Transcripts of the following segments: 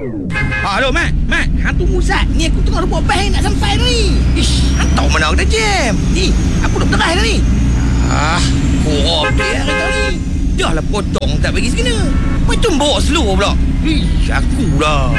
Halo, Mat. Hang tunggu Zat. Ni aku tengah buat bas nak sampai dah ni. Ish, hang tahu mana aku dah jam. Ni, aku dah berderah dah ni. Korap dia hari ni. Dah lah potong tak bagi sekena. Macam bawa slow pula. Ish, aku dah.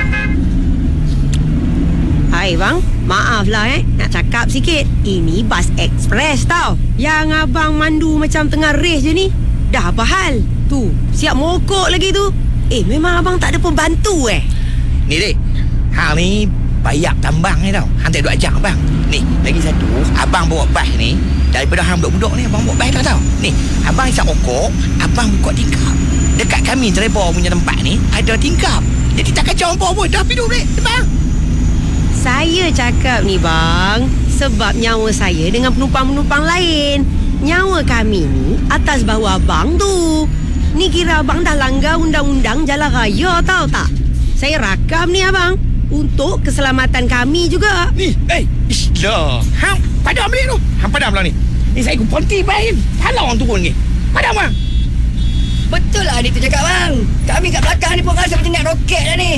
Hai bang, maaf lah nak cakap sikit. Ini bas ekspres tau. Yang abang mandu macam tengah race je ni. Dah apa hal? Tu, siap mokok lagi tu. Memang abang tak ada pembantu Ni dek, hang ni bayak tambang ni tau. Hang tak duk ajak abang. Ni, lagi satu, abang bawa bas ni. Daripada hang budak-budak ni, abang bawa bas dah tau. Ni, abang isap okok, abang buka tingkap. Dekat kami Trevor punya tempat ni ada tingkap. Jadi tak kacau apa pun. Dah hidup dek, bang. Saya cakap ni bang, sebab nyawa saya dengan penumpang-penumpang lain. Nyawa kami ni atas bawah abang tu. Ni kira abang dah langgar undang-undang jalan raya tahu tak? Saya rakam ni abang untuk keselamatan kami juga. Ni, islah. Hang padam balik tu. Hang padam lah ni. Ni saya ikut ponti bahin. Halau orang turun ni. Padam bang. Betul lah adik tu cakap bang. Kami kat belakang ni pun rasa macam nak roket dah ni.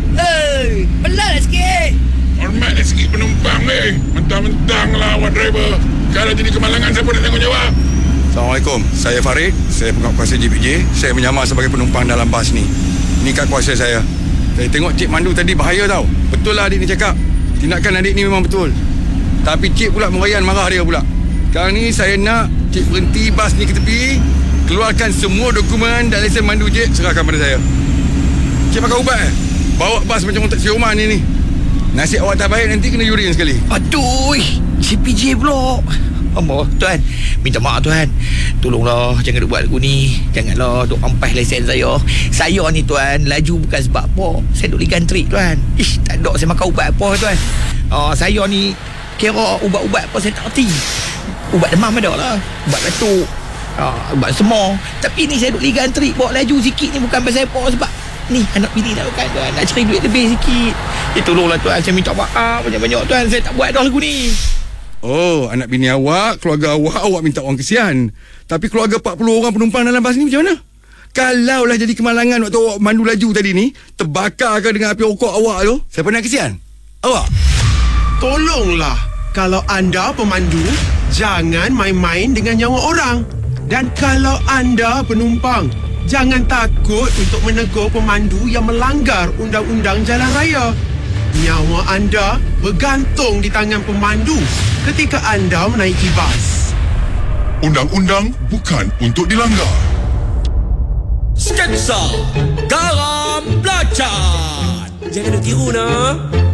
Belah lah sikit. Hormatlah sikit penumpang ni. Mentang-mentang lah awak driver. Kalau jadi kemalangan, siapa nak tanggungjawab? Assalamualaikum, saya Farid. Saya pegawai kuasa JPJ. Saya menyamar sebagai penumpang dalam bas ni. Ni kad kuasa saya. Saya tengok Cik Mandu tadi bahaya tau. Betul lah adik ni cakap. Tindakan adik ni memang betul. Tapi Cik pula merayan marah dia pula. Sekarang ni saya nak Cik berhenti bas ni ke tepi. Keluarkan semua dokumen dan lesen mandu Cik. Serahkan pada saya. Cik pakai ubat Bawa bas macam orang tak siuman ni. Nasib awak tak baik, nanti kena yurin sekali. Aduh, CPJ pula. Allah, Tuan. Minta maaf Tuan. Tolonglah, jangan buat aku ni. Janganlah duk ampas lesen saya. Saya ni Tuan, laju bukan sebab apa. Saya duk ligan trik Tuan. Tak ada saya makan ubat apa Tuan. Saya ni kira ubat-ubat apa saya tak erti. Ubat demam ada lah. Ubat batuk. Ubat semua. Tapi ni saya duk ligan trik. Bawa laju sikit ni bukan pasal apa. Sebab ni anak bini dah bukan Tuan. Nak cari duit lebih sikit. Tolonglah Tuan. Saya minta maaf banyak-banyak Tuan. Saya tak buat dah lagu ni. Oh, anak bini awak, keluarga awak minta orang kesian. Tapi keluarga 40 orang penumpang dalam bas ni macam mana? Kalaulah jadi kemalangan waktu awak mandu laju tadi ni, terbakar ke dengan api okok awak tu, siapa nak kesian? Awak? Tolonglah, kalau anda pemandu, jangan main-main dengan nyawa orang. Dan kalau anda penumpang, jangan takut untuk menegur pemandu yang melanggar undang-undang jalan raya. Nyawa anda bergantung di tangan pemandu ketika anda menaiki bas. Undang-undang bukan untuk dilanggar. Sketsa Garam Belacan. Jangan tiru nak.